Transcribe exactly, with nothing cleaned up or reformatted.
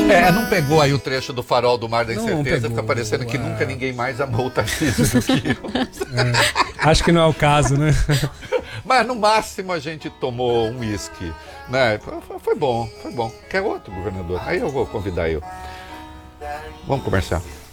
É, não pegou aí o trecho do Farol do Mar da Não Incerteza, pegou, fica parecendo que é. nunca ninguém mais amou o Tarcísio do que eu. É, acho que não é o caso, né? Mas no máximo a gente tomou um uísque, né? Foi, foi bom, foi bom. Quer outro, governador? Aí eu vou convidar eu. Vamos comerciar.